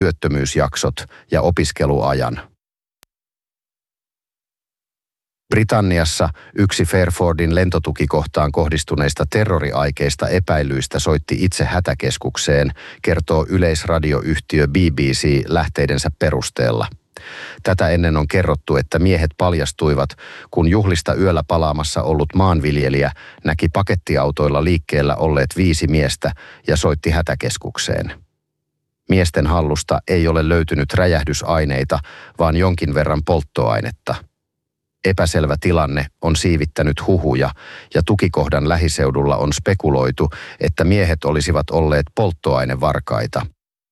työttömyysjaksot ja opiskeluajan. Britanniassa yksi Fairfordin lentotukikohtaan kohdistuneista terroriaikeista epäilyistä soitti itse hätäkeskukseen, kertoo yleisradioyhtiö BBC lähteidensä perusteella. Tätä ennen on kerrottu, että miehet paljastuivat, kun juhlista yöllä palaamassa ollut maanviljelijä näki pakettiautoilla liikkeellä olleet 5 miestä ja soitti hätäkeskukseen. Miesten hallusta ei ole löytynyt räjähdysaineita, vaan jonkin verran polttoainetta. Epäselvä tilanne on siivittänyt huhuja ja tukikohdan lähiseudulla on spekuloitu, että miehet olisivat olleet polttoainevarkaita.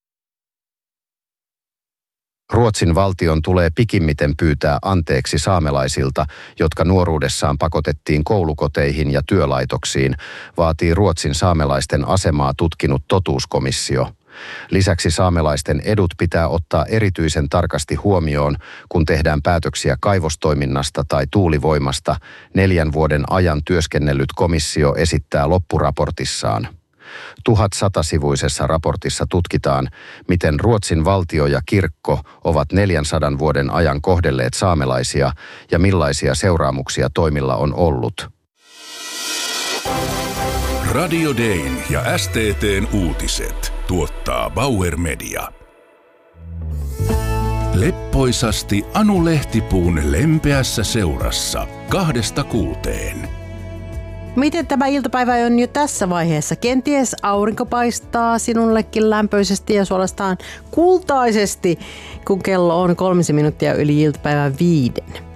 Ruotsin valtion tulee pikimmiten pyytää anteeksi saamelaisilta, jotka nuoruudessaan pakotettiin koulukoteihin ja työlaitoksiin, vaatii Ruotsin saamelaisten asemaa tutkinut totuuskomissio. Lisäksi saamelaisten edut pitää ottaa erityisen tarkasti huomioon, kun tehdään päätöksiä kaivostoiminnasta tai tuulivoimasta, 4 vuoden ajan työskennellyt komissio esittää loppuraportissaan. 1100-sivuisessa raportissa tutkitaan, miten Ruotsin valtio ja kirkko ovat 400 vuoden ajan kohdelleet saamelaisia ja millaisia seuraamuksia toimilla on ollut. Radio Dayn ja STT:n uutiset tuottaa Bauer Media. Leppoisasti Anu Lehtipuun lempeässä seurassa 2–6. Miten tämä iltapäivä on jo tässä vaiheessa? Kenties aurinko paistaa sinullekin lämpöisesti ja suorastaan kultaisesti, kun kello on 3 minuuttia yli iltapäivän 5.